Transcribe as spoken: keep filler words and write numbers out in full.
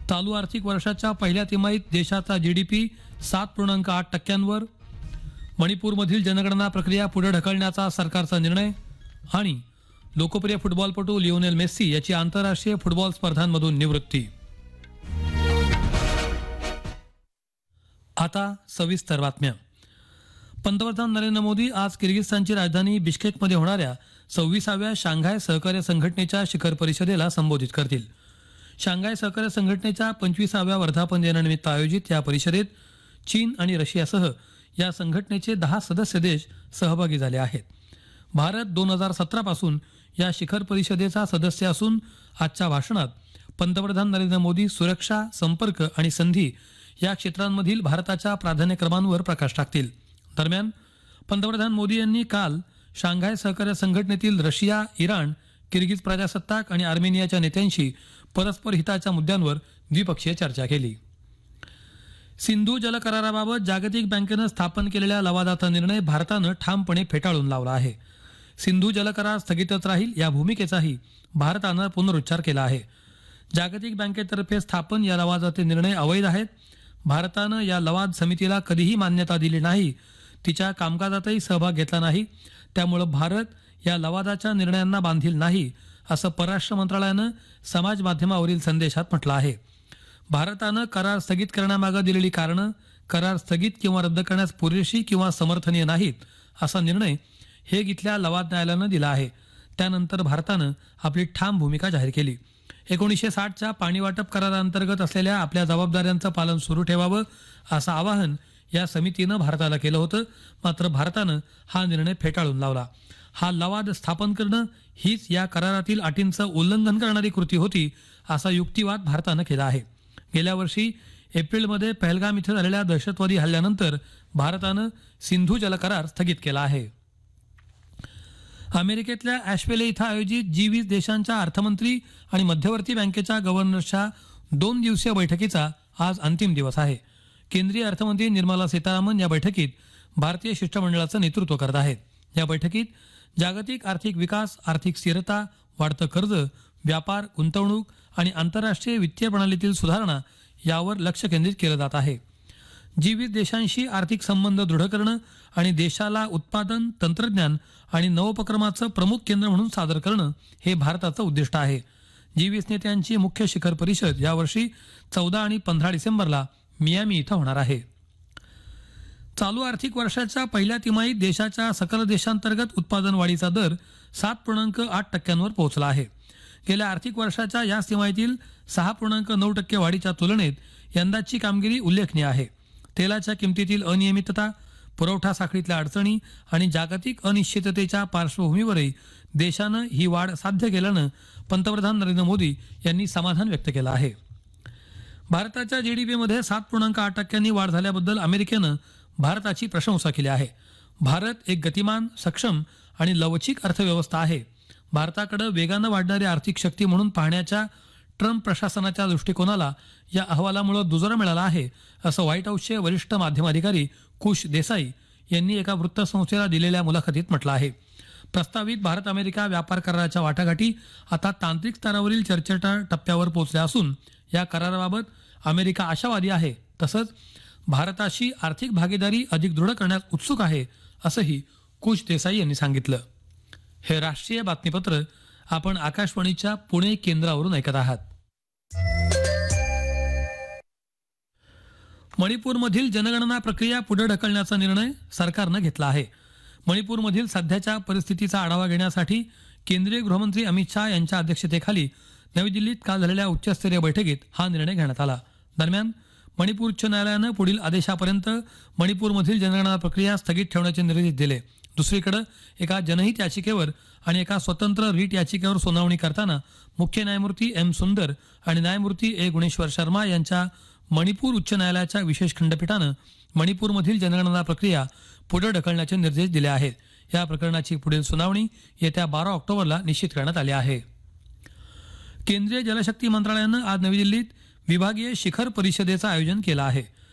चालू आर्थिक वर्षाच्या पहिल्या तिमाहीत देशाचा जीडीपी सात पूर्णांक आठ टक्क्यांवर. मणिपूरमधील जनगणना प्रक्रिया पुढे ढकलण्याचा सरकारचा निर्णय. आणि लोकप्रिय फुटबॉलपटू लिओनेल मेस्सी याची आंतरराष्ट्रीय फुटबॉल स्पर्धांमधून निवृत्ती. आता सविस्तर बातम्या. पंतप्रधान नरेंद्र मोदी आज किर्गिस्तानची राजधानी बिश्केकमध्ये होणाऱ्या सव्वीसाव्या शांघाय सहकार्य संघटनेच्या शिखर परिषदेला संबोधित करतील. शांघाय सहकार्य संघटनेच्या पंचवीसाव्या वर्धापन दिनानिमित्त आयोजित या परिषदेत चीन आणि रशियासह या संघटनेचे दहा सदस्य देश सहभागी झाले आहेत. भारत दोन हजार सतरा पासून या शिखर परिषदेचा सदस्य असून आजच्या भाषणात पंतप्रधान नरेंद्र मोदी सुरक्षा, संपर्क आणि संधी या क्षेत्रांमधील भारताच्या प्राधान्यक्रमांवर प्रकाश टाकतील. दरम्यान पंतप्रधान मोदी यांनी काल शांघाय सहकार्य संघटनेतील रशिया, इराण, किर्गिज प्रजासत्ताक आणि आर्मेनियाच्या नेत्यांशी परस्पर हिताच्या मुद्द्यांवर द्विपक्षीय चर्चा केली. सिंधू जल कराराबाबत जागतिक बँकेनं स्थापन केलेल्या लवादाचा निर्णय भारतानं ठामपणे फेटाळून लावला आहे. सिंधू जल करार स्थगितच राहील या भूमिकेचाही भारतानं पुनरुच्चार केला आहे. जागतिक बँकेतर्फे स्थापन या लवादाचे निर्णय अवैध आहेत. भारतानं या लवाद समितीला कधीही मान्यता दिली नाही, तिच्या कामकाजातही सहभाग घेतला नाही. त्यामुळे भारत या लवादाच्या निर्णयांना बांधील नाही असं परराष्ट्र मंत्रालयानं समाज माध्यमावरील संदेशात म्हटलं आहे. भारतानं करार स्थगित करण्यामागे दिलेली कारणं करार स्थगित किंवा रद्द करण्यास पुरेशी किंवा समर्थनीय नाहीत असा निर्णय हेग इथल्या लवाद न्यायालयानं दिला आहे. त्यानंतर भारतानं आपली ठाम भूमिका जाहीर केली. एकोणीसशे साठच्या पाणी वाटप कराराअंतर्गत असलेल्या आपल्या जबाबदाऱ्यांचं पालन सुरू ठेवावं असं आवाहन या समितीनं भारताला केलं होतं. मात्र भारतानं हा निर्णय फेटाळून लावला. हा लवाद स्थापन करणं हीच या करारातील अटींचं उल्लंघन करणारी कृती होती असा युक्तिवाद भारतानं केला आहे. गेल्या वर्षी एप्रिलमध्ये पहलगाम इथं झालेल्या दहशतवादी हल्ल्यानंतर भारतानं सिंधू जल करार स्थगित केला आहे. अमेरिकेतल्या ॲशवेले इथं आयोजित जी वीस देशांच्या अर्थमंत्री आणि मध्यवर्ती बँकेच्या गव्हर्नर्सच्या दोन दिवसीय बैठकीचा आज अंतिम दिवस आहे. केंद्रीय अर्थमंत्री निर्मला सीतारामन या बैठकीत भारतीय शिष्टमंडळाचं नेतृत्व करत आहेत. या बैठकीत जागतिक आर्थिक विकास, आर्थिक स्थिरता, वाढतं कर्ज, व्यापार, गुंतवणूक आणि आंतरराष्ट्रीय वित्तीय प्रणालीतील सुधारणा यावर लक्ष केंद्रित केलं जात आहे. जी वीस देशांशी आर्थिक संबंध दृढ करणं आणि देशाला उत्पादन, तंत्रज्ञान आणि नवोपक्रमाचं प्रमुख केंद्र म्हणून सादर करणं हे भारताचं उद्दिष्ट आहे. जी वीस नेत्यांची मुख्य शिखर परिषद यावर्षी चौदा आणि पंधरा डिसेंबरला मियामी इथं होणार आहे. चालू आर्थिक वर्षाच्या पहिल्या तिमाहीत देशाच्या सकल देशांतर्गत उत्पादन वाढीचा दर सात पूर्णांक आठ टक्क्यांवर पोहोचला आहे. गेल्या आर्थिक वर्षाच्या याच तिमाहीतील सहा पूर्णांक नऊ टक्के वाढीच्या तुलनेत यंदाची कामगिरी उल्लेखनीय आहे. तेलाच्या किमतीतील अनियमितता, पुरवठा साखळीतल्या अडचणी आणि जागतिक अनिश्चिततेच्या पार्श्वभूमीवरही देशानं ही वाढ साध्य केल्यानं पंतप्रधान नरेंद्र मोदी यांनी समाधान व्यक्त केलं आहे. भारताच्या जीडीपीमध्ये सात पूर्णांक आठ टक्क्यांनी वाढ झाल्याबद्दल अमेरिकेनं भारताची प्रशंसा केली आहे. भारत एक गतिमान, सक्षम आणि लवचिक अर्थव्यवस्था आहे. भारताकडे वेगानं वाढणारी आर्थिक शक्ती म्हणून पाहण्याच्या ट्रम्प प्रशासनाच्या दृष्टिकोनाला या अहवालामुळे दुजोरा मिळाला आहे असं व्हाईट हाऊसचे वरिष्ठ माध्यम अधिकारी कुश देसाई यांनी एका वृत्तसंस्थेला दिलेल्या मुलाखतीत म्हटलं आहे. प्रस्तावित भारत अमेरिका व्यापार कराराच्या वाटाघाटी आता तांत्रिक स्तरावरील चर्चेच्या टप्प्यावर पोहोचल्या असून या कराराबाबत अमेरिका आशावादी आहे. तसंच भारताशी आर्थिक भागीदारी अधिक दृढ करण्यास उत्सुक आहे असंही कुश देसाई यांनी सांगितलं. हे राष्ट्रीय बातमीपत्र आपण आकाशवाणीच्या पुणे केंद्रावरून ऐकत आहात. मणिपूरमधील जनगणना प्रक्रिया पुढे ढकलण्याचा निर्णय सरकारनं घेतला आहे. मणिपूरमधील सध्याच्या परिस्थितीचा आढावा घेण्यासाठी केंद्रीय गृहमंत्री अमित शहा यांच्या अध्यक्षतेखाली नवी दिल्लीत काल झालेल्या उच्चस्तरीय बैठकीत हा निर्णय घेण्यात आला. दरम्यान मणिपूर उच्च न्यायालयानं पुढील आदेशापर्यंत मणिपूरमधील जनगणना प्रक्रिया स्थगित ठेवण्याचे निर्देश दिले. दुसरीकडे एका जनहित याचिकेवर आणि एका स्वतंत्र रीट याचिकेवर सुनावणी करताना मुख्य न्यायमूर्ती एम सुंदर आणि न्यायमूर्ती ए गुणेश्वर शर्मा यांच्या मणिपूर उच्च न्यायालयाच्या विशेष खंडपीठानं मणिपूरमधील जनगणना प्रक्रिया पुढे ढकलण्याचे निर्देश दिले आहेत. या प्रकरणाची पुढील सुनावणी येत्या बारा ऑक्टोबरला निश्चित करण्यात आली आहे. केंद्रीय जलशक्ती मंत्रालयानं आज नवी दिल्लीत विभागीय शिखर परिषदेचं आयोजन केलं आहे.